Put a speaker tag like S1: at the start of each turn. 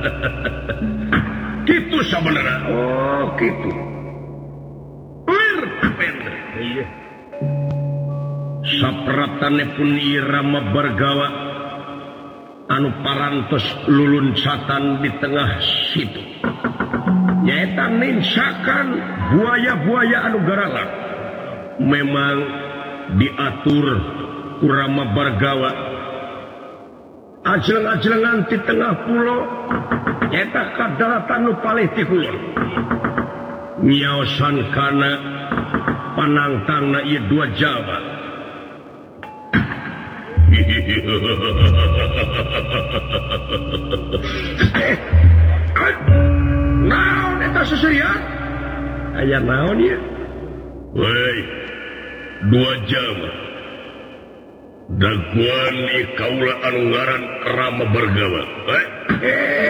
S1: Gitu sabenerna.
S2: Oh gitu.
S1: Iya. Sapratane pun irama Bargawa anu parantos luluncatan di tengah situ. Nyaeta ninsakan buaya-buaya anu garangan. Memang diatur Rama Bargawa ajeng-ajengan di tengah pulau nyaeta kadaratan nu palih ti kulon. Nyaosan kana panangtangna ieu dua Jawa. Naon eta seserian? Aya naon ieu? Wei, dua Jawa. Daguan kaula anu ngaran Rama Bargawa.